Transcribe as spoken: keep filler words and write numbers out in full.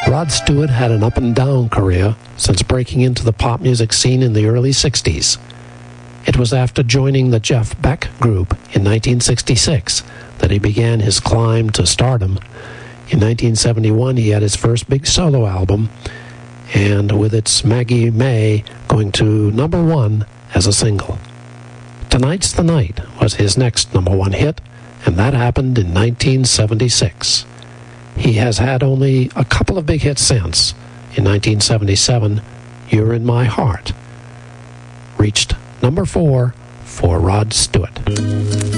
Rod Stewart had an up-and-down career since breaking into the pop music scene in the early sixties. It was after joining the Jeff Beck Group in nineteen sixty-six that he began his climb to stardom. In nineteen seventy-one, he had his first big solo album, and with its Maggie May going to number one as a single. Tonight's the Night was his next number one hit, and that happened in nineteen seventy-six. He has had only a couple of big hits since. In nineteen seventy-seven, You're in My Heart reached number four for Rod Stewart.